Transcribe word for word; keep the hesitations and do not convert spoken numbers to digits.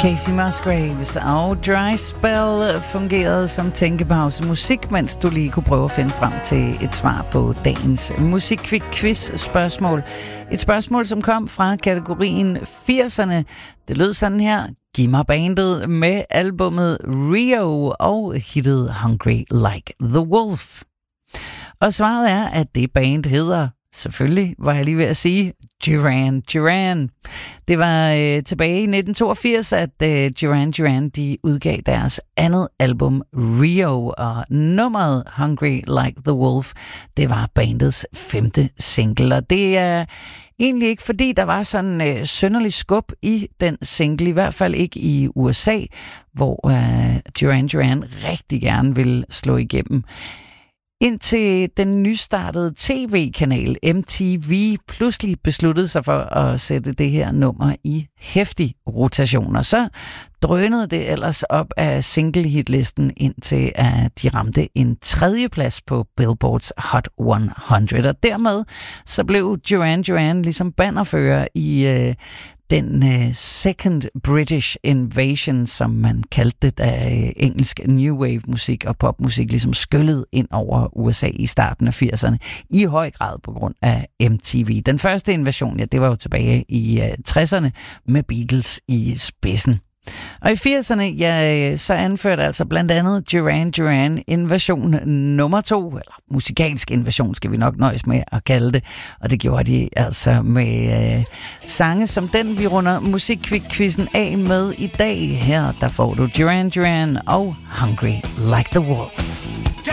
Casey Musgraves og Dry Spell fungerede som tænkepause musik, mens du lige kunne prøve at finde frem til et svar på dagens musikquiz-spørgsmål. Et spørgsmål, som kom fra kategorien firserne. Det lød sådan her. Giv mig bandet med albummet Rio og hittet Hungry Like the Wolf. Og svaret er, at det band hedder, selvfølgelig var jeg lige ved at sige, Duran Duran. Det var øh, tilbage i nitten toogfirs, at øh, Duran Duran de udgav deres andet album Rio, og nummeret Hungry Like the Wolf, det var bandets femte single. Og det er egentlig ikke, fordi der var sådan øh, synderlig skub i den single, i hvert fald ikke i U S A, hvor øh, Duran Duran rigtig gerne ville slå igennem. Indtil den nystartede tv-kanal M T V pludselig besluttede sig for at sætte det her nummer i heftig rotation. Og så drønede det ellers op af single-hitlisten, indtil at de ramte en tredje plads på Billboards Hot hundrede. Og dermed så blev Duran Duran ligesom bannerfører i øh, den uh, Second British Invasion, som man kaldte det, da uh, engelsk New Wave musik og popmusik ligesom skyllede ind over U S A i starten af firserne, i høj grad på grund af M T V. Den første invasion, ja, det var jo tilbage i uh, tresserne med Beatles i spidsen. Og i firserne, ja, så anførte altså blandt andet Duran Duran invasion nummer to, eller musikalsk invasion skal vi nok nøjes med at kalde det, og det gjorde de altså med øh, sange som den, vi runder musikquizzen af med i dag. Her, der får du Duran Duran og Hungry Like the Wolf.